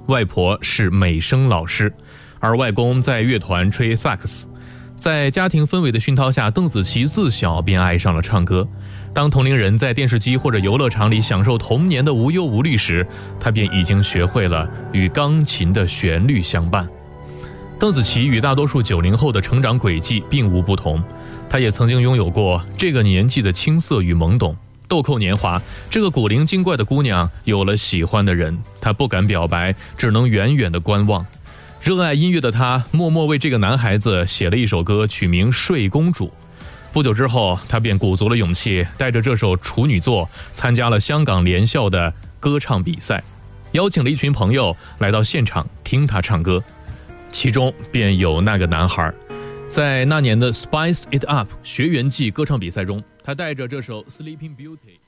外婆是美声老师，而外公在乐团吹萨克斯。在家庭氛围的熏陶下，邓紫棋自小便爱上了唱歌。当同龄人在电视机或者游乐场里享受童年的无忧无虑时，她便已经学会了与钢琴的旋律相伴。邓紫棋与大多数90后的成长轨迹并无不同，她也曾经拥有过这个年纪的青涩与懵懂。豆蔻年华，这个古灵精怪的姑娘有了喜欢的人，她不敢表白，只能远远地观望。热爱音乐的她默默为这个男孩子写了一首歌，取名《睡公主》。不久之后，她便鼓足了勇气，带着这首处女作参加了香港联校的歌唱比赛，邀请了一群朋友来到现场听她唱歌，其中便有那个男孩。在那年的 Spice It Up 学员季歌唱比赛中，她带着这首 Sleeping Beauty